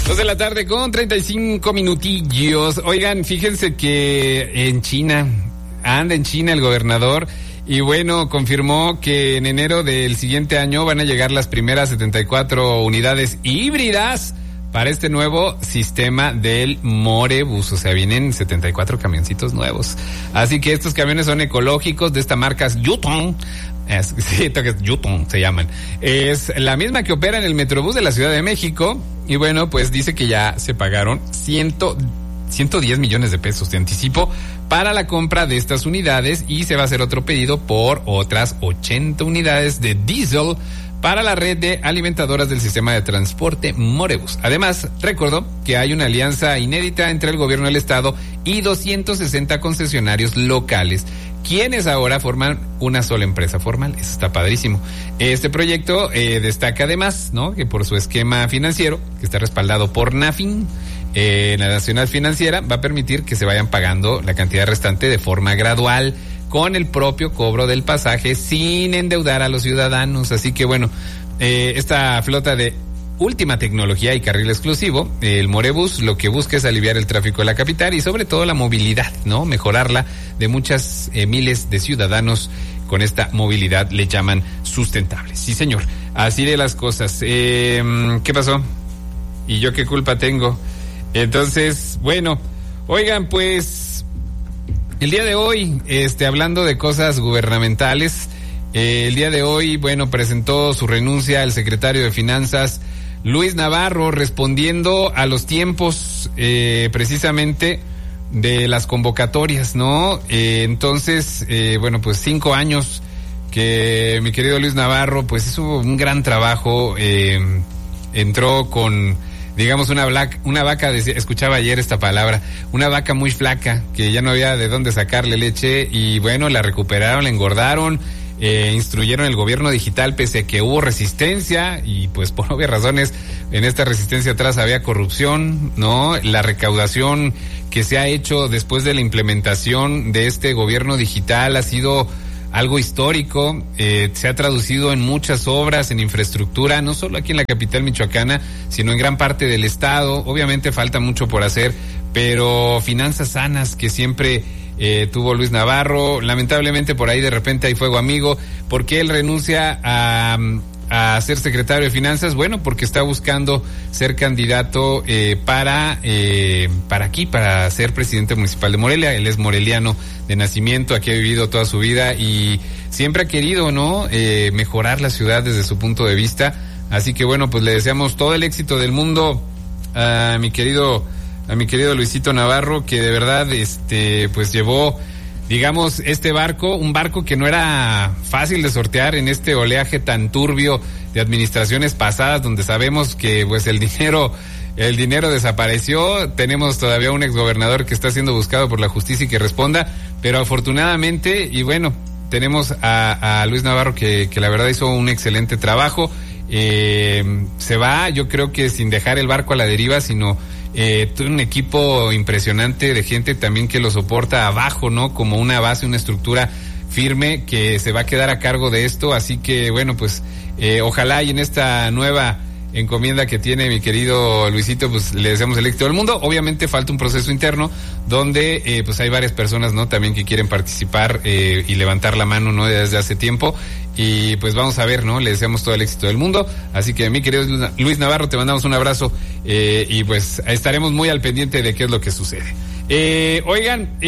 2:35 p.m. Oigan, fíjense que anda en China el gobernador y bueno, confirmó que en enero del siguiente año van a llegar las primeras 74 unidades híbridas para este nuevo sistema del Morebus. O sea, vienen 74 camioncitos nuevos. Así que estos camiones son ecológicos de esta marca Yutong. Yutong se llaman. Es la misma que opera en el Metrobús de la Ciudad de México. Y bueno, pues dice que ya se pagaron 110 millones de pesos de anticipo para la compra de estas unidades y se va a hacer otro pedido por otras 80 unidades de diésel para la red de alimentadoras del sistema de transporte Morebus. Además, recordó que hay una alianza inédita entre el gobierno del estado y 260 concesionarios locales, quienes ahora forman una sola empresa formal. Eso está padrísimo. Este proyecto destaca además, ¿no?, que por su esquema financiero, que está respaldado por Nafin, la Nacional Financiera, va a permitir que se vayan pagando la cantidad restante de forma gradual, con el propio cobro del pasaje, sin endeudar a los ciudadanos. Así que bueno, esta flota de última tecnología y carril exclusivo, el Morebus, lo que busca es aliviar el tráfico de la capital y sobre todo la movilidad, ¿no? Mejorarla de muchas miles de ciudadanos. Con esta movilidad le llaman sustentable. Sí, señor. Así de las cosas. ¿Qué pasó? ¿Y yo qué culpa tengo? Entonces, bueno, oigan, pues el día de hoy, hablando de cosas gubernamentales, el día de hoy, bueno, presentó su renuncia el secretario de Finanzas, Luis Navarro, respondiendo a los tiempos, precisamente, de las convocatorias, ¿no? Entonces, bueno, pues 5 años que mi querido Luis Navarro, pues hizo un gran trabajo, entró con, digamos, una vaca, escuchaba ayer esta palabra, una vaca muy flaca, que ya no había de dónde sacarle leche, y bueno, la recuperaron, la engordaron, instruyeron el gobierno digital pese a que hubo resistencia, y pues por obvias razones, en esta resistencia atrás había corrupción, ¿no? La recaudación que se ha hecho después de la implementación de este gobierno digital ha sido algo histórico, se ha traducido en muchas obras, en infraestructura, no solo aquí en la capital michoacana, sino en gran parte del estado. Obviamente falta mucho por hacer, pero finanzas sanas que siempre tuvo Luis Navarro. Lamentablemente por ahí de repente hay fuego amigo. ¿Por qué él renuncia a ser secretario de Finanzas? Bueno, porque está buscando ser candidato para ser presidente municipal de Morelia. Él es moreliano de nacimiento, aquí ha vivido toda su vida y siempre ha querido, ¿no?, mejorar la ciudad desde su punto de vista. Así que bueno, pues le deseamos todo el éxito del mundo a mi querido Luisito Navarro, que de verdad pues llevó, digamos, un barco que no era fácil de sortear en este oleaje tan turbio de administraciones pasadas, donde sabemos que pues el dinero desapareció. Tenemos todavía un exgobernador que está siendo buscado por la justicia y que responda, pero afortunadamente, y bueno, tenemos a Luis Navarro que la verdad hizo un excelente trabajo. Se va, yo creo que sin dejar el barco a la deriva, sino tuve un equipo impresionante de gente también que lo soporta abajo, ¿no? Como una base, una estructura firme que se va a quedar a cargo de esto. Así que bueno, pues ojalá y en esta nueva encomienda que tiene mi querido Luisito, pues le deseamos el éxito del mundo. Obviamente falta un proceso interno donde pues hay varias personas, ¿no?, también que quieren participar y levantar la mano, ¿no?, desde hace tiempo. Y pues vamos a ver, ¿no? Le deseamos todo el éxito del mundo. Así que mi querido Luis Navarro, te mandamos un abrazo y pues estaremos muy al pendiente de qué es lo que sucede. Oigan,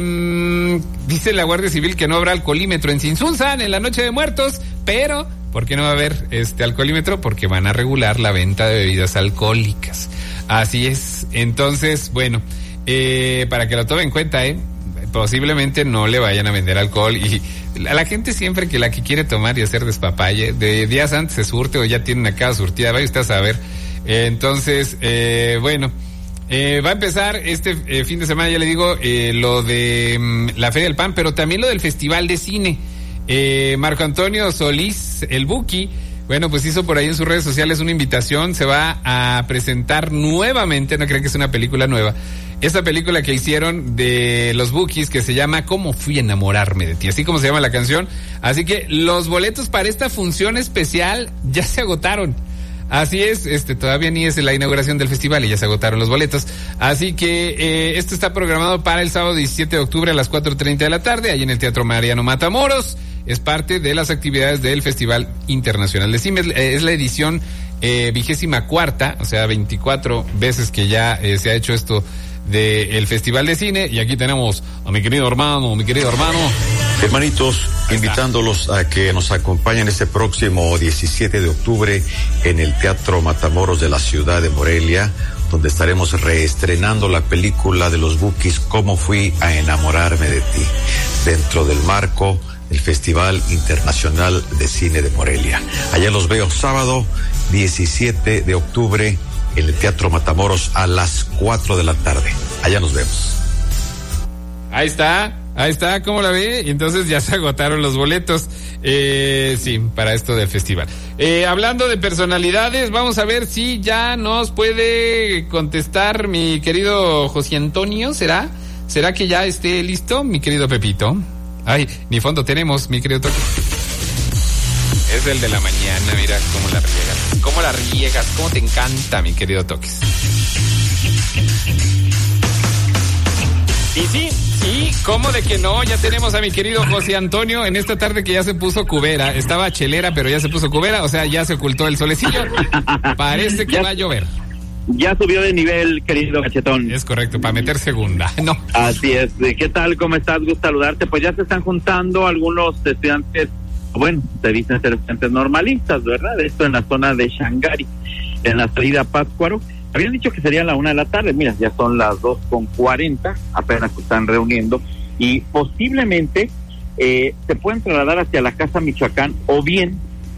dice la Guardia Civil que no habrá alcoholímetro en Tzintzuntzan en la Noche de Muertos, pero ¿por qué no va a haber alcoholímetro? Porque van a regular la venta de bebidas alcohólicas. Así es. Entonces, bueno, para que lo tomen en cuenta, posiblemente no le vayan a vender alcohol, y a la gente siempre que quiere tomar y hacer despapalle, de días antes se surte o ya tiene una casa surtida, vaya usted a saber. Entonces, bueno, va a empezar este fin de semana, ya le digo, lo de la Feria del Pan, pero también lo del Festival de Cine. Marco Antonio Solís, el Buki, bueno, pues hizo por ahí en sus redes sociales una invitación. Se va a presentar nuevamente, no crean que es una película nueva, esta película que hicieron de los Bukis, que se llama ¿Cómo fui a enamorarme de ti?, así como se llama la canción. Así que los boletos para esta función especial ya se agotaron. Así es, todavía ni es la inauguración del festival y ya se agotaron los boletos. Así que esto está programado para el sábado 17 de octubre a las 4:30 de la tarde, ahí en el Teatro Mariano Matamoros. Es parte de las actividades del Festival Internacional de Cine. Es la edición 24ª, o sea, 24 veces que ya se ha hecho esto del Festival de Cine. Y aquí tenemos a mi querido hermano. Hermanitos, invitándolos a que nos acompañen este próximo 17 de octubre en el Teatro Matamoros de la ciudad de Morelia, donde estaremos reestrenando la película de los Bukis, Cómo fui a enamorarme de ti, dentro del marco del Festival Internacional de Cine de Morelia. Allá los veo sábado 17 de octubre en el Teatro Matamoros a las 4 de la tarde. Allá nos vemos. Ahí está, ¿cómo la ve? Y entonces ya se agotaron los boletos, sí, para esto del festival. Hablando de personalidades, vamos a ver si ya nos puede contestar mi querido José Antonio, ¿será que ya esté listo, mi querido Pepito? Ay, ni fondo tenemos, mi querido Toque. Es el de la mañana, mira cómo la riegas, cómo te encanta, mi querido Toques. Y sí, ¿cómo de que no? Ya tenemos a mi querido José Antonio en esta tarde que ya se puso cubera. Estaba chelera, pero ya se puso cubera, o sea, ya se ocultó el solecillo. Parece que va a llover. Ya subió de nivel, querido Cachetón. Es correcto, para meter segunda, ¿no? Así es. ¿Qué tal? ¿Cómo estás? Gusto saludarte. Pues ya se están juntando algunos estudiantes, bueno, se dicen ser estudiantes normalistas, ¿verdad? Esto en la zona de Shangari, en la salida a Pátzcuaro. Habían dicho que sería la 1 de la tarde, mira, ya son las 2:40, apenas se están reuniendo, y posiblemente se pueden trasladar hacia la Casa Michoacán o bien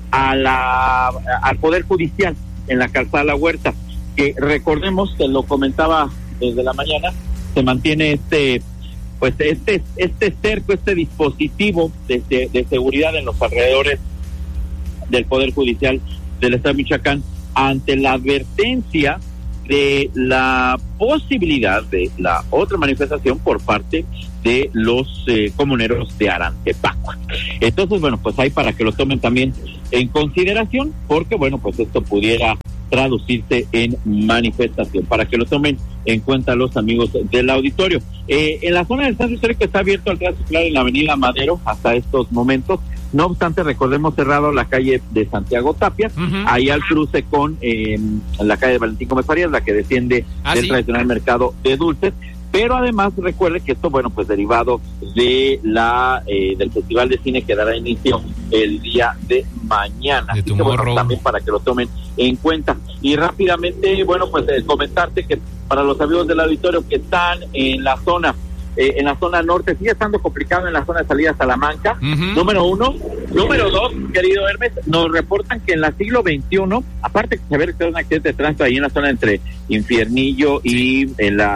al Poder Judicial, en la Calzada La Huerta, que recordemos que lo comentaba desde la mañana, se mantiene este cerco, este dispositivo de seguridad en los alrededores del Poder Judicial del Estado de Michoacán, ante la advertencia de la posibilidad de la otra manifestación por parte de los comuneros de Arantepacua. Entonces, bueno, pues hay para que lo tomen también en consideración, porque, bueno, pues esto pudiera traducirse en manifestación, para que lo tomen en cuenta los amigos del auditorio. En la zona del centro histórico está abierto el tránsito en la avenida Madero hasta estos momentos. No obstante, recordemos cerrado la calle de Santiago Tapia, ahí al cruce con la calle de Valentín Gómez Farías, la que desciende del tradicional mercado de dulces. Pero además recuerde que esto, bueno, pues derivado de del Festival de Cine que dará inicio el día de mañana. Así que, bueno, también para que lo tomen en cuenta. Y rápidamente, bueno, pues comentarte que para los amigos del auditorio que están en la zona norte, sigue estando complicado en la zona de salida a Salamanca, número 1. Número 2, querido Hermes, nos reportan que en la siglo XXI, aparte de saber que hay un accidente de tránsito ahí en la zona entre Infiernillo y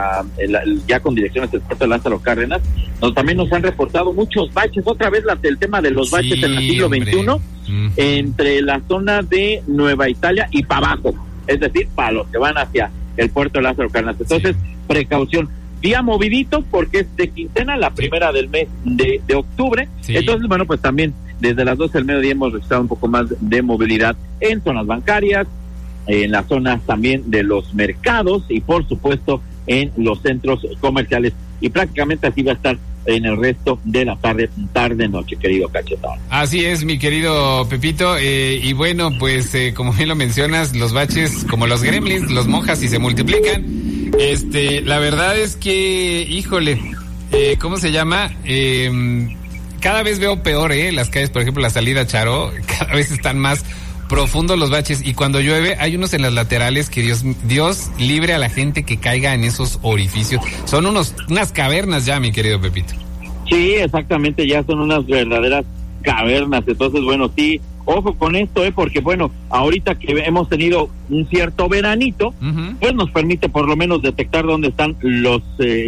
ya con dirección hacia el puerto de Lázaro Cárdenas, también nos han reportado muchos baches, otra vez el tema de los baches en el siglo XXI, entre la zona de Nueva Italia y para abajo, es decir, para los que van hacia el puerto de Lázaro Cárdenas. Entonces, precaución. Día movidito porque es de quincena, la primera del mes de octubre. Entonces, bueno, pues también desde las 12 del mediodía hemos registrado un poco más de movilidad en zonas bancarias, en las zonas también de los mercados y por supuesto en los centros comerciales, y prácticamente así va a estar en el resto de la tarde-noche, querido Cachetón. Así es, mi querido Pepito, y bueno, pues como bien lo mencionas, los baches como los gremlins, los mojas y se multiplican. La verdad es que, híjole, ¿cómo se llama? Cada vez veo peor, las calles, por ejemplo, la salida Charo, cada vez están más profundos los baches, y cuando llueve hay unos en las laterales que Dios libre a la gente que caiga en esos orificios. Son unas cavernas ya, mi querido Pepito. Sí, exactamente, ya son unas verdaderas cavernas. Entonces, bueno, sí, ojo con esto, porque bueno, ahorita que hemos tenido un cierto veranito, pues nos permite por lo menos detectar dónde están los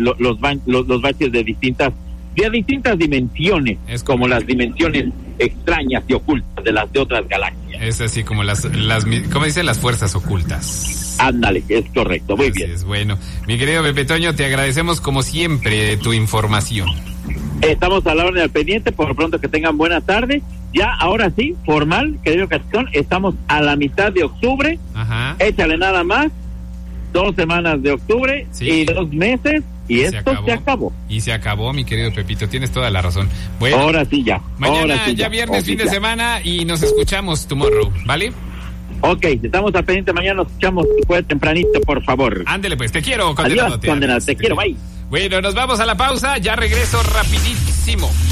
baches de distintas dimensiones, como las dimensiones extrañas y ocultas de las de otras galaxias. Es así como ¿cómo dicen? Las fuerzas ocultas. Ándale, es correcto, muy bien. Es bueno. Mi querido Pepe Toño, te agradecemos como siempre tu información. Estamos a la hora del pendiente, por lo pronto que tengan buena tarde ya ahora sí, formal, querido Cachón, estamos a la mitad de octubre. Ajá. Échale nada más 2 semanas de octubre y 2 meses y esto se acabó. Y se acabó, mi querido Pepito, tienes toda la razón. Bueno, ahora sí ya. Mañana ya viernes, fin de semana, y nos escuchamos tomorrow, ¿vale? Ok, estamos al pendiente, mañana nos escuchamos después tempranito, por favor. Ándele pues, te quiero, condenado. Adiós, condenado, te quiero, bye. Bueno, nos vamos a la pausa, ya regreso rapidísimo.